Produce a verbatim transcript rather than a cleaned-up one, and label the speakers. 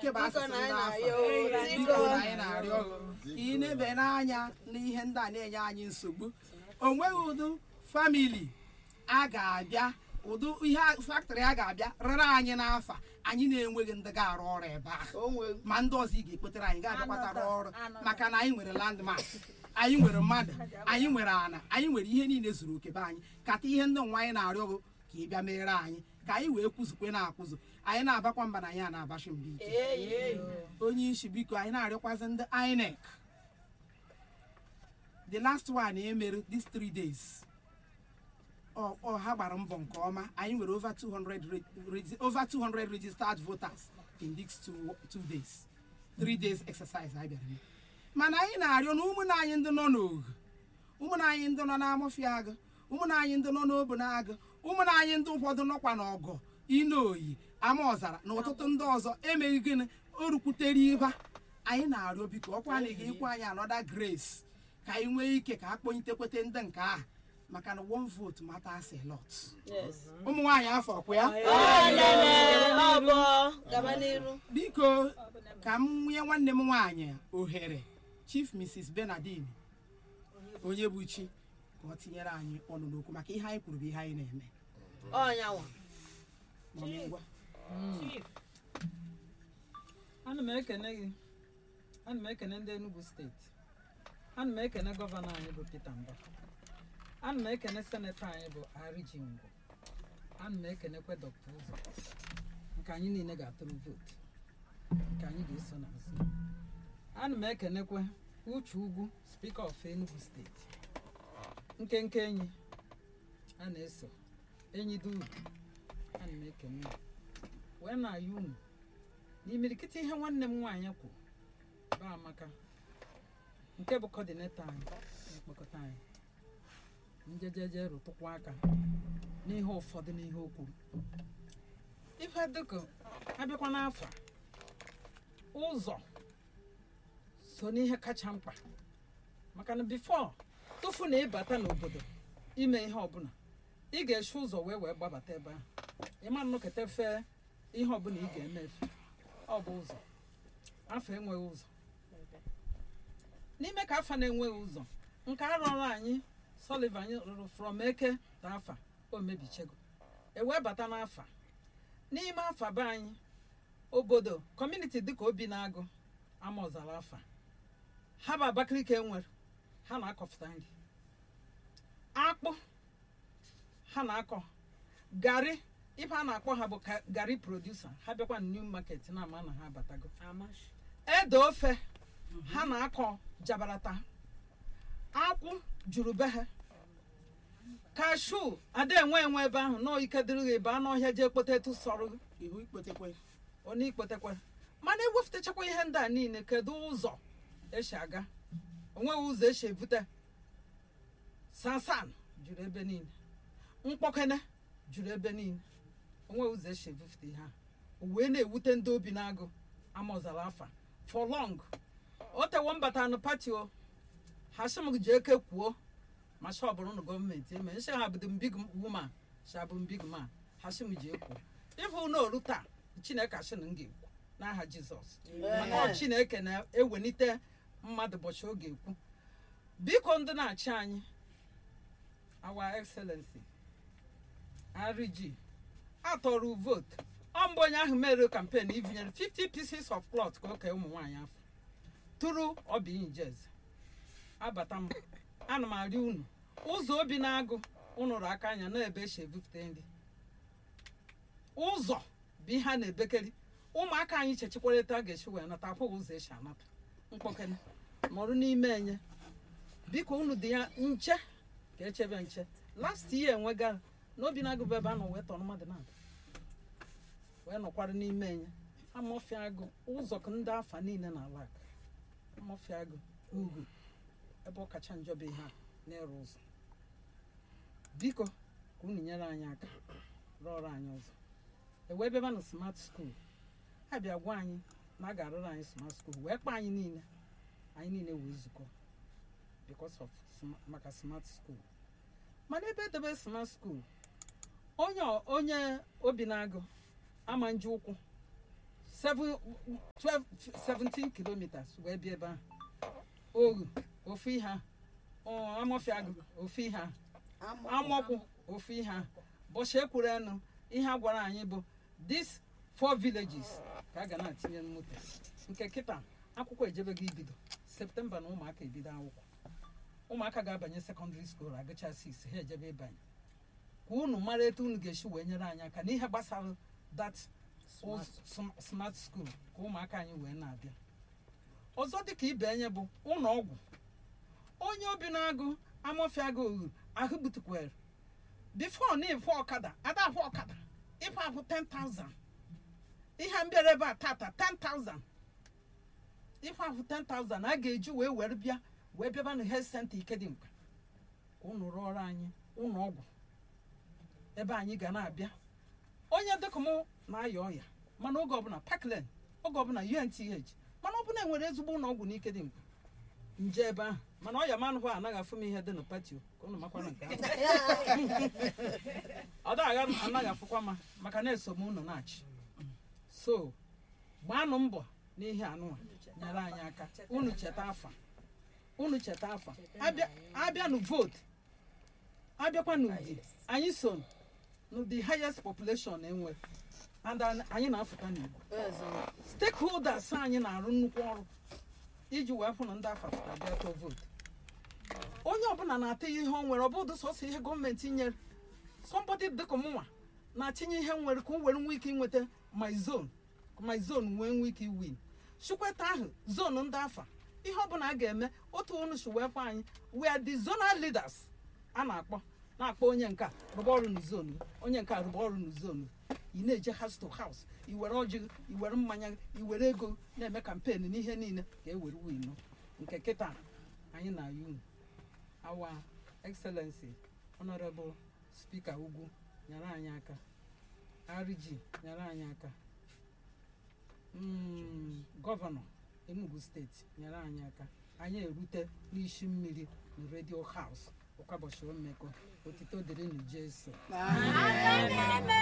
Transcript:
Speaker 1: nke bụ asụsụ ndị afọ biko na anyị na-arịọ ka ị na-ebe n'anya n'ihe ndị a na-enye anyị nsogbu. O nweghị ụdị famili a ga-abịa ụdị ihe faktọrị a ga-abịa rere anyị n'afa anyị na-enweghị ndị ga-arụ ọrụ ebe ahụ ma ndị ọzọ ị ga-ekwetere anyị ga-abịakwatara ọrụ maka na anyị nwere landmark, anyị nwere mmadụ, anyị nwere ana, anyị nwere ihe niile zuru oke be anyị. Kata ihe ndị nwa anyị na-arịọ gị ka ị bịa mere anyị ka anyị wee kwuzukwe na-akwụzụ. Anyị na-abakwa mba na anyị a na-abachi mba ike. Onye isi biko anyị na-arịọkwazị ndị I N E C. The last one emere these three days ọ ha gbara mbọ nke ọma. Anyị nwere over two hundred over two hundred registered voters in these two, two days three days exercise anyị bịara. Mana anyị na-arịọ na ụmụnne anyị ndị nọ n'Ogu, ụmụnne anyị ndị nọ n'Amofia-Agụ, ụmụnne anyị ndị nọ n'Ogbunagụ, ụmụnne anyị ndị ụfọdụ nọkwa n'Ọgọ, Inoyi, Amaọzara na ọtụtụ ndị ọzọ emeghị gịnị o rukwutere ibe. Anyị na-arịọ biko ọkwa na ga-ekwe anyị another grace ka anyị nwee ike ka a kpọnyitekwete ndị nke ahụ maka na one vote matters a lot. Ụmụ nwaanyị afọ kwa ya biko ka m nwunye nwanne m nwaanyị ohere Chief Missus Bernardine onye bụ chi ka ọ tinyere anyị ọnụ n'okwu maka ihe anyị kwuru bụ ihe anyị na-eme.
Speaker 2: Ana m ekene gị, ana m ekene ndị Enugu steeti, ana m ekene gọvanọ anyị bụ Peter Mbah, ana m ekene senetọ anyị bụ Ariji Ngwo, ana m ekenekwe Dọkịta Ụzọ nke anyị niile ga-atụrụ vootu nke anyị ga-eso n'azụ. Ana m ekenekwe Uche Ugwu, Speaker of Enugu steeti, nkenke enyi a na-eso enyi duru. Ana m ekene wee na-ayọ unu n'imirikiti ihe nwanne m nwaanyị kwụ bụ Amaka nke bụ coordinator anyị mkpokọta anyị njejeje rụtụkwa aka n'ihe ụfọdụ n'ihe o kwuru. Ife dịka abịakwa n'afọ ụzọ so n'ihe kacha mkpa maka na before tufu na ịbata n'obodo ime ihe ọbụla ị ga-eshi ụzọ wee wee gbabata ebe ahụ. Ịma nnọkọta fee ihe ọbụla ị ga-eme efe ọ bụ ụzọ. Afọ enweghị ụzọ. N'ime ka afọ na-enweghị ụzọ nke a rọrọ anyị Sullivan rụrụ from Eke ta afa o mebichego ewee bata n'afa. N'ime afa be anyị obodo kọmuniti dịka Ogbunagụ, Amaọzara afa ha bụ Abakaliki enwere ha na-akọpụta nri akpụ ha na-akọ garị ife a na-akpọ ha bụ garị producer ha bịakwa new market na-ama na ha abatago ede ofe ha na-akọ jabarata akwụ juru be ha kashu ada enwe enwe ebe ahụ nọọ ike dịrị ebe anụ ọhịa jee kpote etu sọrọ
Speaker 1: ihu ikpotekwe
Speaker 2: onye ikpotekwe. Mana ewefutechakwa ihe ndị a niile kedu ụzọ esi aga? Onweghị ụzọ esi ebute. Sansan juru ebe niile, mkpọkene juru ebe niile, onweghị ụzọ esi ebufute ihe a. O wee na-ewute ndị Ogbunagụ, Amaọzara afa for long. O tewo mbata anụ pati o ha sị m ji eke kwuo ma sị ọ bụrụ na gọọmenti eme nsị ha bụ big woman shabụ big man ha sị m ji ekwu ịfụ na olu taa Chineke asị na m ga-ekwu n'aha Jizọs maka ọ Chineke na-ewenite mmadụ ụbọchị ọ ga-ekwu. Biko ndị na-achị anyị our excellency R G atọrọ vote ọ mbụ onye ahụ mere campaign ibinyere fifty pieces of cloth ka o kee ụmụ nwaanyị afọ tụrụ Obi Njeze. Abata m ana m arị unu ụzọ Ogbunagụ unu rụrụ aka anya na ebe esi ebupụta nri ụzọ bụ ihe a na-ebekeri ụmụaka anyị chechekwarịta ga-esi wee nata akwụghị ụzọ esi anata mkpọkene nọrụ n'ime enye. Biko unu dị ya nche ka echebe nche. Last year enwega na Ogbunagụ bụ ebe a nọ wee tọrọ mmadụ na wee nọkwara n'ime enye. Amofia-Agụ ụzọ ka ndị afa niile na alak Amofia-Agụ ugwu ebe ọ kacha njọ bụ ihe a na-eru ụzọ. Biko ka unu nyere anyị aka rụọrọ anyị ụzọ. Ewee bịaba na smart school ha bịa gwa anyị na a ga-arụrụ anyị smart school wee kpa anyị niile anyị niile wee zukọ because of maka smart school. Mana ebe edebe smart school onye onye Ogbunagụ ama nje ụkwụ seven twelve seventeen kilometers wee bịa ebe ahụ. Oru ofu ihe a, Amọfịagụ ofu ihe a, Amọkwụ ofu ihe a. Bọchị ekwuru enu ihe a gwara anyị bụ this four villages ka a ga na-atinye moto. Nke kịta akwụkwọ ejebego ibido Septemba na ụmụaka ebido akwụkwọ. Ụmụaka ga-abanye secondary school agụcha six ha ejebe ịbanye. Ka unu mara etu unu ga-esi wee nyere anyị aka n'ihe gbasara that smart school ka ụmụaka anyị wee na-abịa. Ọzọ dịka ibe enye bụ ụlọ ọgwụ. Onye obi na-agụ Amọfịagụ Oru ahụ butukwere before na ịfụ ọkada ada ahụ ọkada ịfụ ahụ ten thousand. Ihe mbịara ebe a tata ten thousand. Ịfụ ahụ ten thousand a ga-eji wee were bịa wee bịaba na health center Ikedimkpa ka unu rụọ ọrụ anyị ụlọ ọgwụ ebe anyị ga na-abịa. Onye dịka m na-aya ọya mana oge ọbụla Parkland oge ọbụla U N T H mana ọ bụla enwere ezigbo ụlọ ọgwụ n'Ikedimkpa nje ebe ahụ mana ọya manụhụ anaghị afụ m ihe dị na patio ka unu makwana nke ahụ. Ọ dịghị anaghị afụkwa ma maka na-eso m unu na-achị. So gbaanụ mbọ n'ihe anụwa nyere anyị aka. Unu cheta afa unu cheta afa abịa nu vote abịakwa n'ụdị anyị so no the highest population enwe and anyị na-afụta n'Igbo. Stakeholders anyị na-arụ nnukwu ọrụ iji wee fụ na ndị afafụta bịa tụọ vote. Onye ọbụla na-ata ihe o nwere, ọ bụdụ sọsọ ihe gọọmenti nyere. Somebody dịka mụnwa na-atinye ihe nwere ka o were nwee ike inweta my zone my zone nwee nwee ike win. Chukweta ahụ zone ndị afa ihe ọbụla a ga-eme otu unu si wee kwa anyị we are the zonal leaders a na-akpọ na-akpọ onye nke rụba ọrụ n'zonu onye nke rụba ọrụ n'zonu. Ị na-eje house to house iwere ọjị iwere mmanya iwere ego na-eme kampen n'ihe niile ka e were win. Nke kịta anyị na unu our excellency honorable speaker Ugwu nyere anyị aka, R G nyere anyị aka, gọvanọ Enugu steeti nyere anyị aka. Anyị erute n'isi mmiri na Radio House ụkabọchị omeko. Otito dịrị na Jesu.